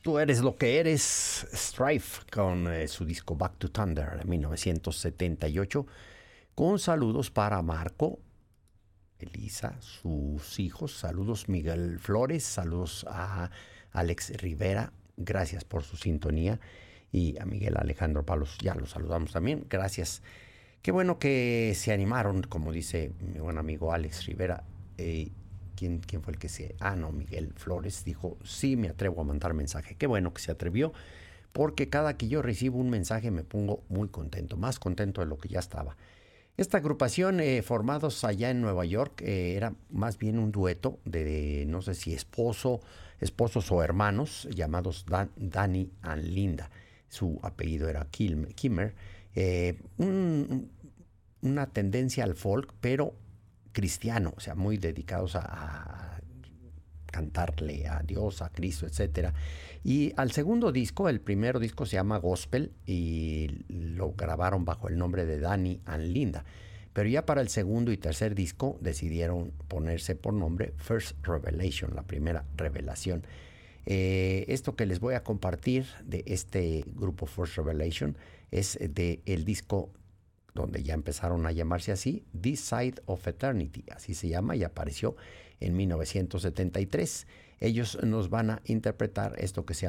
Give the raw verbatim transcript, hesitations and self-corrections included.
Tú eres lo que eres, Strife, con eh, su disco Back to Thunder de mil novecientos setenta y ocho, con saludos para Marco, Elisa, sus hijos, saludos Miguel Flores, saludos a Alex Rivera, gracias por su sintonía, y a Miguel Alejandro Palos, ya lo saludamos también, gracias. Qué bueno que se animaron, como dice mi buen amigo Alex Rivera. Eh, ¿quién, ¿Quién fue el que se...? Ah, no, Miguel Flores dijo, sí, me atrevo a mandar mensaje. Qué bueno que se atrevió, porque cada que yo recibo un mensaje me pongo muy contento, más contento de lo que ya estaba. Esta agrupación, eh, formados allá en Nueva York, eh, era más bien un dueto de, de no sé si esposo, esposos o hermanos, llamados Dan, Danny and Linda. Su apellido era Kim, Kimmer. Eh, un, una tendencia al folk, pero cristiano, o sea, muy dedicados a, a cantarle a Dios, a Cristo, etcétera. Y al segundo disco, el primero disco se llama Gospel y lo grabaron bajo el nombre de Danny and Linda. Pero ya para el segundo y tercer disco decidieron ponerse por nombre First Revelation, la primera revelación. Eh, esto que les voy a compartir de este grupo First Revelation es de el disco donde ya empezaron a llamarse así, This Side of Eternity, así se llama, y apareció en mil novecientos setenta y tres. Ellos nos van a interpretar esto que se